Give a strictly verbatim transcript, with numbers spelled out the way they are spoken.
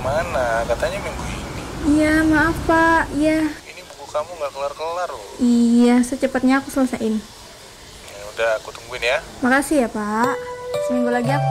Mana? Katanya minggu ini. Iya, maaf Pak. Iya. Ini buku kamu nggak kelar-kelar loh. Iya, secepatnya aku selesaiin. Ya udah, aku tungguin ya. Makasih ya Pak. Seminggu lagi aku